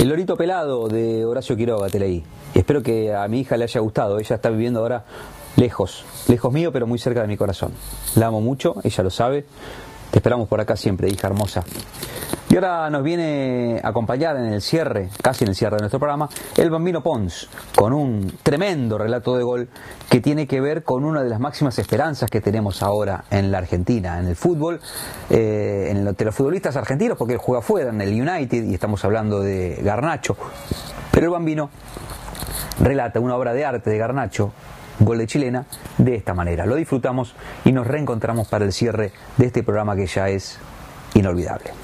El lorito pelado de Horacio Quiroga, te leí. Y espero que a mi hija le haya gustado. Ella está viviendo ahora lejos mío, pero muy cerca de mi corazón. La amo mucho, ella lo sabe. Te esperamos por acá siempre, hija hermosa. Y ahora nos viene a acompañar en el cierre, casi en el cierre de nuestro programa, el Bambino Pons, con un tremendo relato de gol que tiene que ver con una de las máximas esperanzas que tenemos ahora en la Argentina, en el fútbol, de los futbolistas argentinos, porque él juega afuera, en el United, y estamos hablando de Garnacho. Pero el Bambino relata una obra de arte de Garnacho, Gol de Chilena, de esta manera. Lo disfrutamos y nos reencontramos para el cierre de este programa que ya es inolvidable.